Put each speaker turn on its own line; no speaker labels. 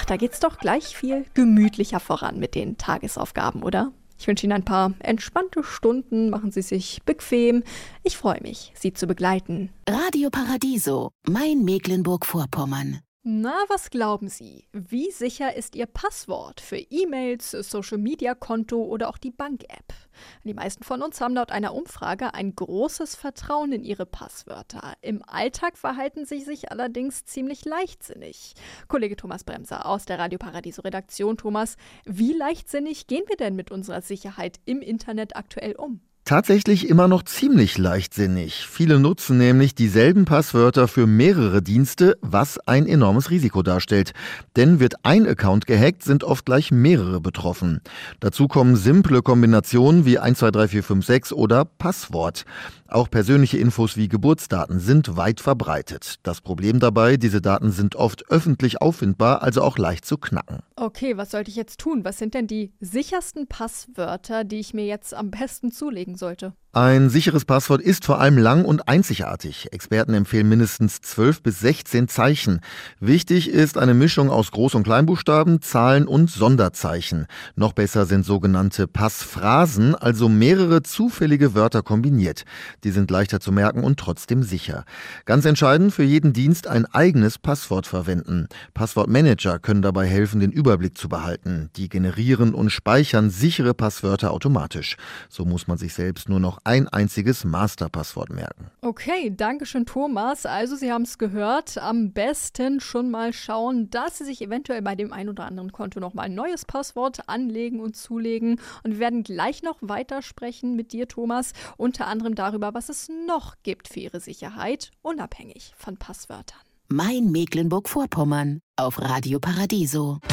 da geht's doch gleich viel gemütlicher voran mit den Tagesaufgaben, oder? Ich wünsche Ihnen ein paar entspannte Stunden, machen Sie sich bequem. Ich freue mich, Sie zu begleiten.
Radio Paradiso, mein Mecklenburg-Vorpommern.
Na, was glauben Sie? Wie sicher ist Ihr Passwort für E-Mails, Social-Media-Konto oder auch die Bank-App? Die meisten von uns haben laut einer Umfrage ein großes Vertrauen in ihre Passwörter. Im Alltag verhalten sie sich allerdings ziemlich leichtsinnig. Kollege Thomas Bremser aus der Radio Paradiso-Redaktion. Thomas, wie leichtsinnig gehen wir denn mit unserer Sicherheit im Internet aktuell um?
Tatsächlich immer noch ziemlich leichtsinnig. Viele nutzen nämlich dieselben Passwörter für mehrere Dienste, was ein enormes Risiko darstellt. Denn wird ein Account gehackt, sind oft gleich mehrere betroffen. Dazu kommen simple Kombinationen wie 123456 oder Passwort. Auch persönliche Infos wie Geburtsdaten sind weit verbreitet. Das Problem dabei, diese Daten sind oft öffentlich auffindbar, also auch leicht zu knacken.
Okay, was sollte ich jetzt tun? Was sind denn die sichersten Passwörter, die ich mir jetzt am besten zulegen sollte?
Ein sicheres Passwort ist vor allem lang und einzigartig. Experten empfehlen mindestens 12 bis 16 Zeichen. Wichtig ist eine Mischung aus Groß- und Kleinbuchstaben, Zahlen und Sonderzeichen. Noch besser sind sogenannte Passphrasen, also mehrere zufällige Wörter kombiniert. Die sind leichter zu merken und trotzdem sicher. Ganz entscheidend, für jeden Dienst ein eigenes Passwort verwenden. Passwortmanager können dabei helfen, den Überblick zu behalten. Die generieren und speichern sichere Passwörter automatisch. So muss man sich selbst nur noch ein einziges Masterpasswort merken.
Okay, danke schön, Thomas. Also, Sie haben es gehört. Am besten schon mal schauen, dass Sie sich eventuell bei dem ein oder anderen Konto nochmal ein neues Passwort anlegen und zulegen. Und wir werden gleich noch weitersprechen mit dir, Thomas, unter anderem darüber, was es noch gibt für Ihre Sicherheit, unabhängig von Passwörtern.
Mein Mecklenburg-Vorpommern auf Radio Paradiso.